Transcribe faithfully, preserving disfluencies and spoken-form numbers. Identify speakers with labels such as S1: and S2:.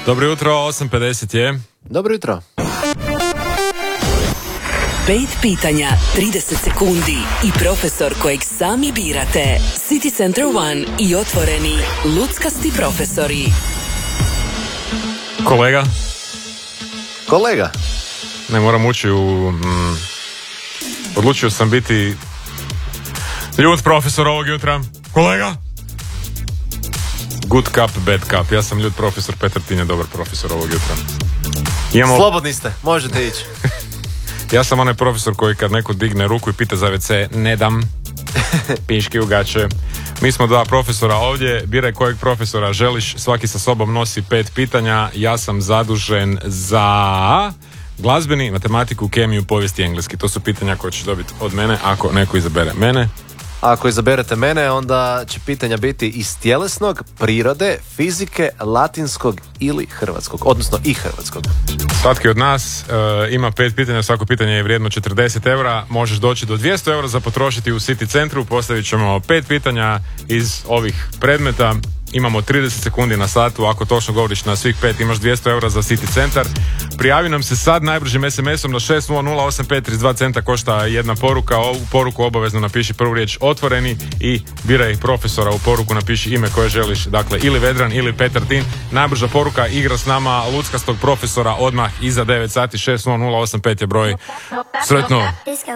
S1: Dobro jutro, osam pedeset je.
S2: Dobro jutro.
S3: Pet pitanja, trideset sekundi i profesor kojeg sami birate. City Center One i Otvoreni, luckasti profesori.
S1: Kolega?
S2: Kolega.
S1: Ne, moram ući u... Mm, odlučio sam biti ljud profesor ovog jutra. Kolega? Good cup, bad cup. Ja sam ljud profesor, Petar Tin je dobar profesor ovog jutra. Imamo...
S2: Slobodni ste, možete ići.
S1: Ja sam onaj profesor koji kad neko digne ruku i pita za ve ce, ne dam. Piški u gaće. Mi smo dva profesora ovdje, biraj kojeg profesora želiš, svaki sa sobom nosi pet pitanja. Ja sam zadužen za glazbeni, matematiku, kemiju, povijest i engleski. To su pitanja koje ćeš dobiti od mene ako neko izabere mene.
S2: Ako izaberete mene, onda će pitanja biti iz tjelesnog, prirode, fizike, latinskog ili hrvatskog, odnosno i hrvatskog.
S1: Svatki od nas uh, ima pet pitanja, svako pitanje je vrijedno četrdeset eura, možeš doći do dvjesto eura za potrošiti u City centru, postavit ćemo pet pitanja iz ovih predmeta. Imamo trideset sekundi na satu, ako točno govoriš na svih pet imaš dvjesto eura za City centar. Prijavi nam se sad najbržim es em esom na šest nula nula osam pet tri dva centa, košta jedna poruka. Ovu poruku obavezno napiši prvu riječ Otvoreni i biraj profesora, u poruku napiši ime koje želiš, dakle ili Vedran ili Petar Tin. Najbrža poruka igra s nama luckastog profesora odmah iza devet sati. Šest nula nula osam pet je broj. Sretno!